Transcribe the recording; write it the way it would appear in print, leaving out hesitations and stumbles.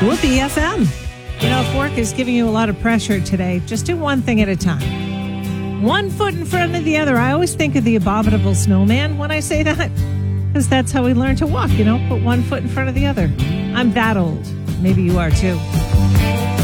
Whoopee FM. You know, if work is giving you a lot of pressure today, just do one thing at a time. One foot in front of the other. I always think of the abominable snowman when I say that, because that's how we learn to walk, put one foot in front of the other. I'm that old. Maybe you are too.